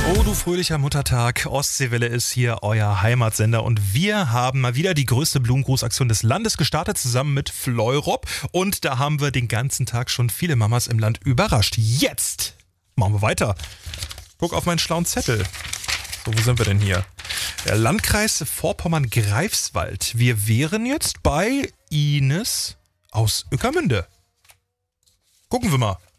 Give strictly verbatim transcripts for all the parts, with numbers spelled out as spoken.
Oh, du fröhlicher Muttertag. Ostseewelle ist hier euer Heimatsender und wir haben mal wieder die größte Blumengroßaktion des Landes gestartet, zusammen mit Fleurop. Und da haben wir den ganzen Tag schon viele Mamas im Land überrascht. Jetzt machen wir weiter. Guck auf meinen schlauen Zettel. So, wo sind wir denn hier? Der Landkreis Vorpommern-Greifswald. Wir wären jetzt bei Ines aus Ueckermünde. Gucken wir mal.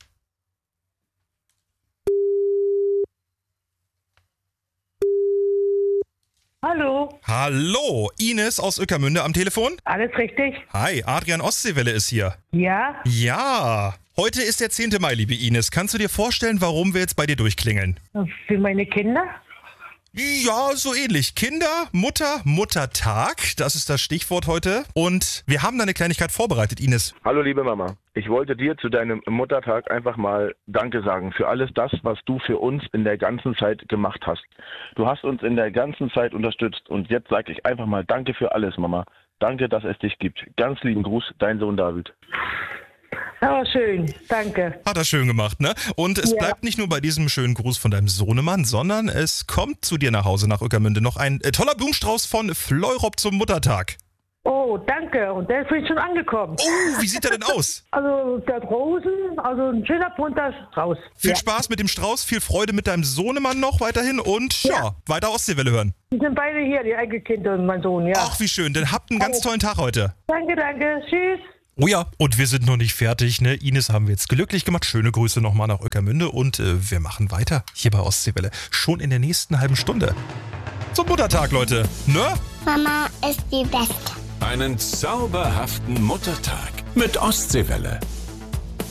Hallo, Hallo, Ines aus Ueckermünde am Telefon. alles richtig? Hi, Adrian Ostseewelle ist hier. Ja, Ja, heute ist der zehnte Mai, liebe Ines. Kannst du dir vorstellen, warum wir jetzt bei dir durchklingeln? für meine Kinder? Ja, so ähnlich. Kinder, Mutter, Muttertag, das ist das Stichwort heute. Und wir haben da eine Kleinigkeit vorbereitet, Ines. Hallo liebe Mama, ich wollte dir zu deinem Muttertag einfach mal Danke sagen für alles das, was du für uns in der ganzen Zeit gemacht hast. Du hast uns in der ganzen Zeit unterstützt und jetzt sage ich einfach mal Danke für alles, Mama. Danke, dass es dich gibt. Ganz lieben Gruß, dein Sohn David. Oh, schön, danke. Hat er schön gemacht, ne? Und es Ja. bleibt nicht nur bei diesem schönen Gruß von deinem Sohnemann, sondern es kommt zu dir nach Hause nach Ueckermünde noch ein äh, toller Blumenstrauß von Fleurop zum Muttertag. Oh, danke. Und der ist schon angekommen. Oh, wie sieht er denn aus? Also, der hat Rosen, also ein schöner bunter Strauß. Viel Ja. Spaß mit dem Strauß, viel Freude mit deinem Sohnemann noch weiterhin und ja, Ja. weiter Ostseewelle hören. Die sind beide hier, die Enkelkinder und mein Sohn, ja. Ach, wie schön, dann habt einen ganz tollen Tag heute. Danke, danke. Tschüss. Oh ja, und wir sind noch nicht fertig, ne? Ines haben wir jetzt glücklich gemacht. Schöne Grüße nochmal nach Ueckermünde und äh, wir machen weiter hier bei Ostseewelle. Schon in der nächsten halben Stunde. Zum Muttertag, Leute, ne? Mama ist die Beste. Einen zauberhaften Muttertag mit Ostseewelle.